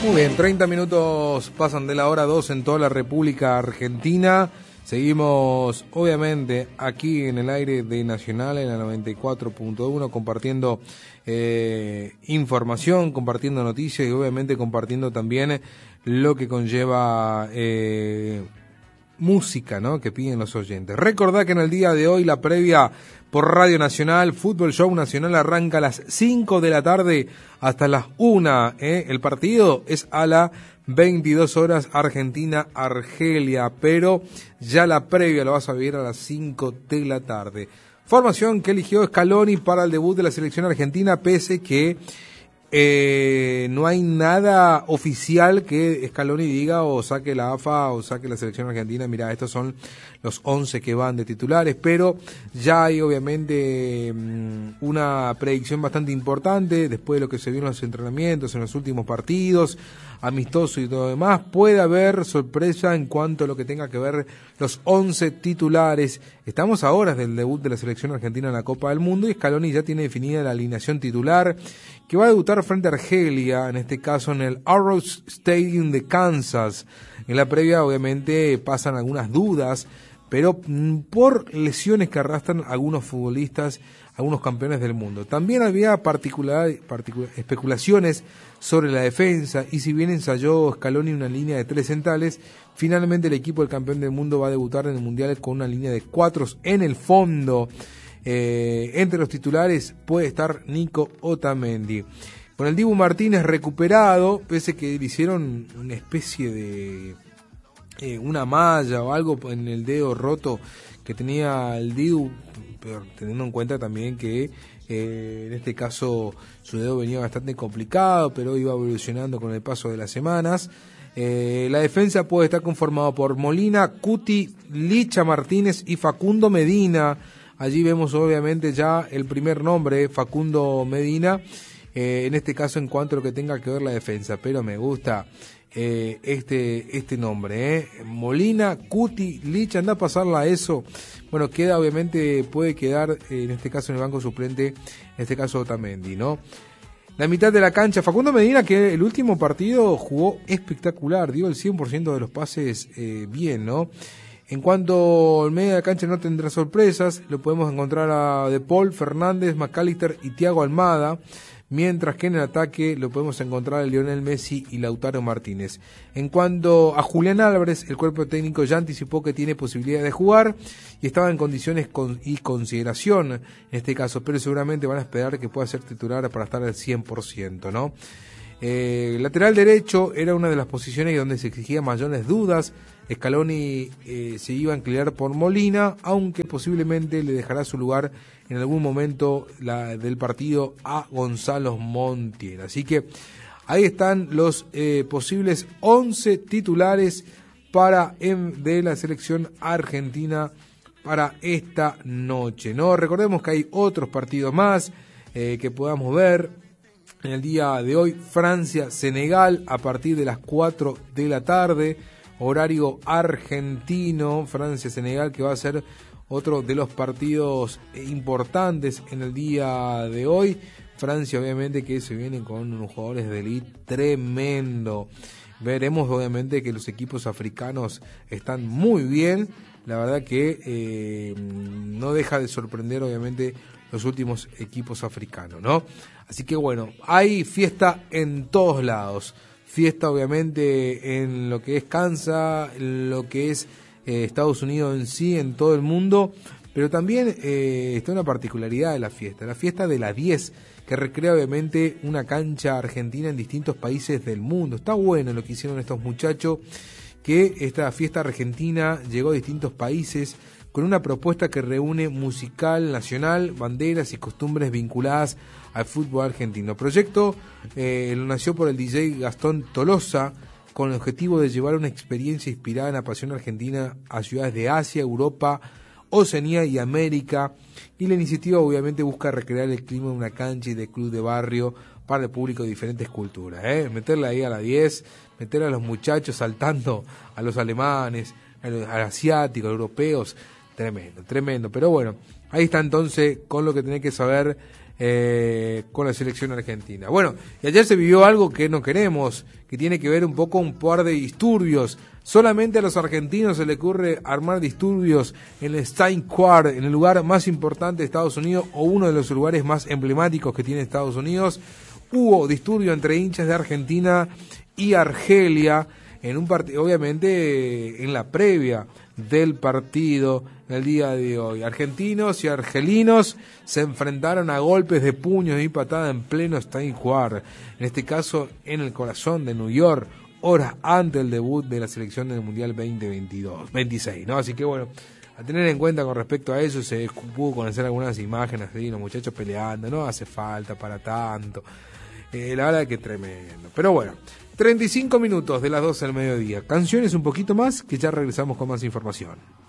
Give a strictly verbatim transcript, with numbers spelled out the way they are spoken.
Muy bien, treinta minutos pasan de la hora dos en toda la República Argentina. Seguimos, obviamente, aquí en el aire de Nacional, en la noventa y cuatro punto uno, compartiendo eh, información, compartiendo noticias y, obviamente, compartiendo también lo que conlleva eh, música, ¿no?, que piden los oyentes. Recordá que en el día de hoy la previa por Radio Nacional, Fútbol Show Nacional, arranca a las cinco de la tarde hasta las una. ¿eh? El partido es a las veintidós horas, Argentina-Argelia, pero ya la previa lo vas a vivir a las cinco de la tarde. Formación que eligió Scaloni para el debut de la selección argentina, pese que eh, no hay nada oficial que Scaloni diga o saque la A F A o saque la selección argentina. Mirá, estos son los once que van de titulares, pero ya hay obviamente una predicción bastante importante después de lo que se vio en los entrenamientos, en los últimos partidos, amistoso y todo lo demás. Puede haber sorpresa en cuanto a lo que tenga que ver los once titulares. Estamos a horas del debut de la selección argentina en la Copa del Mundo y Scaloni ya tiene definida la alineación titular, que va a debutar frente a Argelia, en este caso en el Arrowhead Stadium de Kansas. En la previa obviamente pasan algunas dudas, pero por lesiones que arrastran algunos futbolistas, algunos campeones del mundo. También había particular, particular, especulaciones sobre la defensa, y si bien ensayó Scaloni una línea de tres centrales, finalmente el equipo del campeón del mundo va a debutar en el Mundial con una línea de cuatro en el fondo. Eh, entre los titulares puede estar Nico Otamendi. Con el Dibu Martínez recuperado, pese que le hicieron una especie de eh, una malla o algo en el dedo roto que tenía el Dibu, pero teniendo en cuenta también que eh, en este caso su dedo venía bastante complicado, pero iba evolucionando con el paso de las semanas. Eh, la defensa puede estar conformada por Molina, Cuti, Licha Martínez y Facundo Medina. Allí vemos obviamente ya el primer nombre, Facundo Medina, eh, en este caso en cuanto a lo que tenga que ver la defensa, pero me gusta eh, este este nombre, eh. Molina, Cuti, Licha, anda a pasarla a eso. Bueno, queda obviamente, puede quedar eh, en este caso en el banco suplente, en este caso Otamendi, ¿no? La mitad de la cancha, Facundo Medina, que el último partido jugó espectacular, dio el cien por ciento de los pases eh, bien, ¿no? En cuanto al medio de la cancha no tendrá sorpresas, lo podemos encontrar a De Paul, Fernández, McAllister y Thiago Almada, mientras que en el ataque lo podemos encontrar a Lionel Messi y Lautaro Martínez. En cuanto a Julián Álvarez, el cuerpo técnico ya anticipó que tiene posibilidad de jugar y estaba en condiciones con, y consideración en este caso, pero seguramente van a esperar que pueda ser titular para estar al cien por ciento, ¿no? Eh, lateral derecho era una de las posiciones donde se exigían mayores dudas. Scaloni eh, se iba a inclinar por Molina, aunque posiblemente le dejará su lugar en algún momento la, del partido a Gonzalo Montiel. Así que ahí están los eh, posibles once titulares para em, de la selección argentina para esta noche, ¿no? Recordemos que hay otros partidos más eh, que podamos ver en el día de hoy. Francia-Senegal a partir de las cuatro de la tarde, horario argentino. Francia-Senegal, que va a ser otro de los partidos importantes en el día de hoy. Francia obviamente que se viene con unos jugadores de elite tremendo. Veremos obviamente que los equipos africanos están muy bien. La verdad que eh, no deja de sorprender obviamente los últimos equipos africanos, ¿no? Así que bueno, hay fiesta en todos lados. Fiesta obviamente en lo que es Kansas, en lo que es eh, Estados Unidos en sí, en todo el mundo, pero también eh, está una particularidad de la fiesta, la fiesta de la diez, que recrea obviamente una cancha argentina en distintos países del mundo. Está bueno lo que hicieron estos muchachos, que esta fiesta argentina llegó a distintos países con una propuesta que reúne musical nacional, banderas y costumbres vinculadas al fútbol argentino. El proyecto eh, lo nació por el D J Gastón Tolosa, con el objetivo de llevar una experiencia inspirada en la pasión argentina a ciudades de Asia, Europa, Oceanía y América. Y la iniciativa obviamente busca recrear el clima de una cancha y de club de barrio para el público de diferentes culturas, ¿eh? Meterla ahí a la diez, meter a los muchachos saltando, a los alemanes, a los asiáticos, a los europeos, Tremendo, tremendo. Pero bueno, ahí está entonces con lo que tenés que saber eh, con la selección argentina. Bueno, y ayer se vivió algo que no queremos, que tiene que ver un poco un par de disturbios. Solamente a los argentinos se le ocurre armar disturbios en el Stein Quart, en el lugar más importante de Estados Unidos, o uno de los lugares más emblemáticos que tiene Estados Unidos. Hubo disturbio entre hinchas de Argentina y Argelia, en un partido, obviamente en la previa del partido el día de hoy. Argentinos y argelinos se enfrentaron a golpes de puños y patadas en pleno Stein Quart, en este caso en el corazón de New York, horas antes del debut de la selección del Mundial veinte veintidós, veintiséis, ¿no? Así que bueno, a tener en cuenta con respecto a eso, se pudo conocer algunas imágenes de los muchachos peleando, no hace falta para tanto. Eh, la verdad que tremendo. Pero bueno, treinta y cinco minutos de las doce del mediodía. Canciones un poquito más, que ya regresamos con más información.